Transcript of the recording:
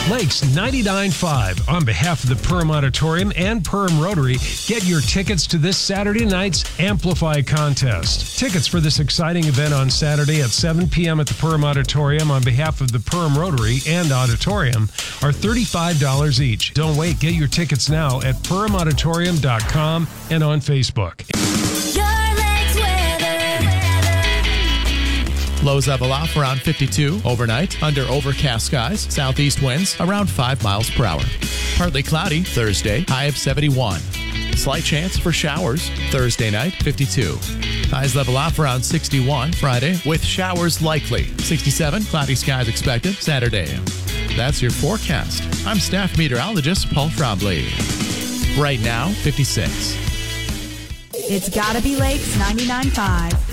Lakes 99.5. On behalf of the Perham Auditorium and Perham Rotary, get your tickets to this Saturday night's Amplify contest. Tickets for this exciting event on Saturday at 7 p.m. at the Perham Auditorium on behalf of the Perham Rotary and Auditorium are $35 each. Don't wait. Get your tickets now at perhamauditorium.com and on Facebook. Lows level off around 52 overnight under overcast skies. Southeast winds around 5 miles per hour. Partly cloudy Thursday, high of 71. Slight chance for showers Thursday night, 52. Highs level off around 61 Friday with showers likely. 67, cloudy skies expected Saturday. That's your forecast. I'm staff meteorologist Paul Trombley. Right now, 56. It's Gotta Be Lakes 99.5.